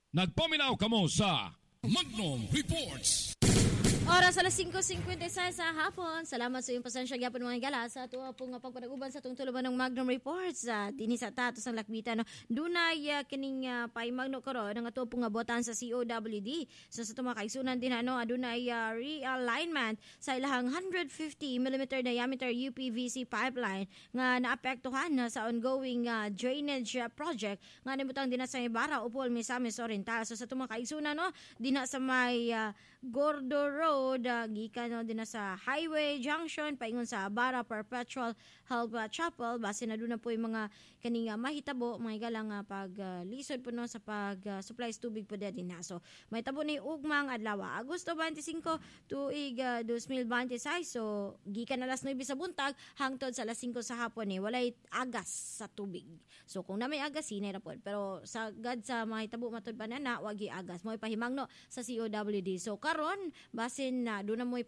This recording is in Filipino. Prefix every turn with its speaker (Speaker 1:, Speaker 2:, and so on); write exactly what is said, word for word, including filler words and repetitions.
Speaker 1: Nagpaminaw kamo sa Magnum Reports.
Speaker 2: Oras alas five fifty-six sa hapon. Salamat sa iyong pasensya gyapon mga gala sa ato pong pagpadaguban sa tungtuluban ng Magnum Reports uh, dinhi sa tatos ng lakbitan no. Dunay uh, kining uh, paimagno karon ang ato pong botan sa C O W D. So sa tuma kaisunan din ano adunay uh, realignment sa ilahang one hundred fifty millimeter diameter U P V C pipeline nga naapektuhan na sa ongoing uh, drainage uh, project nga nimutang din sa Ibarra upol Misamis Oriental. So sa tuma kaisunan no dinha sa may uh, Gordo Road, uh, gikan no, din na sa Highway Junction, paingon sa Bara Perpetual Help uh, Chapel, base na doon na po yung mga kaning uh, mahitabo, mga galang uh, pag uh, lisod po no, sa pag uh, supplies tubig po din na. So, may tabo ni Ugmang Adlaw, Agosto twenty-five, tuig uh, twenty twenty-six. So, gikan alas nine sa buntag, hangtod sa alas five sa hapon eh, walay agas sa tubig. So, kung na may agas, sinay na po. Pero sa gad sa mahitabo matod pa na na, wagi agas. Mo ipahimang no sa C O W D. So, karon basin na doon na mo